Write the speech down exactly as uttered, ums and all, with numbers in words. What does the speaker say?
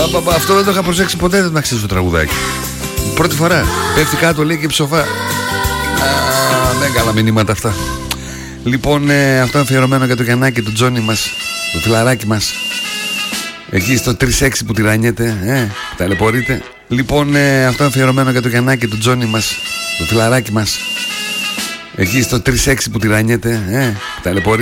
Πα, αυτό δεν το είχα προσέξει ποτέ, δεν αξίζει το τραγουδάκι. Πρώτη φορά. Πέφτει κάτω, λέει, και ψοφά. Α, δεν καλά μηνύματα αυτά. Λοιπόν, ε, αυτό είναι αφιερωμένο για το Γιαννάκι του Τζόνι μας, το φιλαράκι μας. Εκεί στο τρία έξι που τυραννιέται, ε, ταλαιπωρείται. Λοιπόν, ε, αυτό είναι αφιερωμένο για το Γιαννάκι του Τζόνι μας, το φιλαράκι μας. Εκεί στο τρία έξι που τυραννιέται, ε, ταλαιπωρείται.